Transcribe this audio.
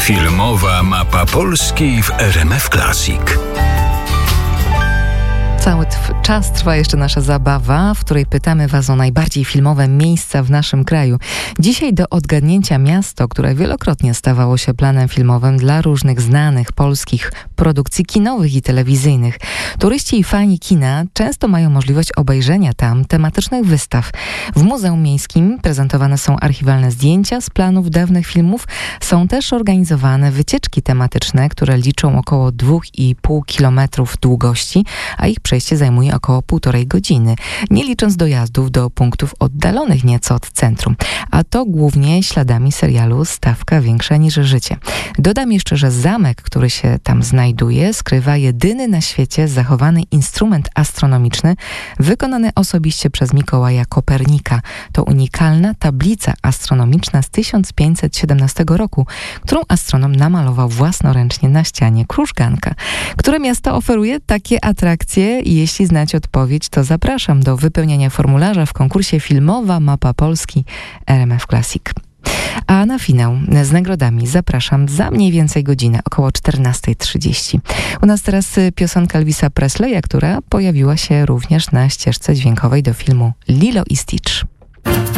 Filmowa mapa Polski w RMF Classic. Cały czas trwa jeszcze nasza zabawa, w której pytamy Was o najbardziej filmowe miejsca w naszym kraju. Dzisiaj do odgadnięcia miasto, które wielokrotnie stawało się planem filmowym dla różnych znanych polskich produkcji kinowych i telewizyjnych. Turyści i fani kina często mają możliwość obejrzenia tam tematycznych wystaw. W Muzeum Miejskim prezentowane są archiwalne zdjęcia z planów dawnych filmów. Są też organizowane wycieczki tematyczne, które liczą około 2,5 kilometrów długości, a ich przejście zajmuje około 1,5 godziny, nie licząc dojazdów do punktów oddalonych nieco od centrum. A to głównie śladami serialu Stawka większa niż życie. Dodam jeszcze, że zamek, który się tam znajduje, skrywa jedyny na świecie zachowany instrument astronomiczny wykonany osobiście przez Mikołaja Kopernika. To unikalna tablica astronomiczna z 1517 roku, którą astronom namalował własnoręcznie na ścianie krużganka. Które miasto oferuje takie atrakcje? I jeśli znacie odpowiedź, to zapraszam do wypełniania formularza w konkursie Filmowa Mapa Polski RMF Classic. A na finał z nagrodami zapraszam za mniej więcej godzinę, około 14:30. U nas teraz piosenka Elvisa Presleya, która pojawiła się również na ścieżce dźwiękowej do filmu Lilo i Stitch.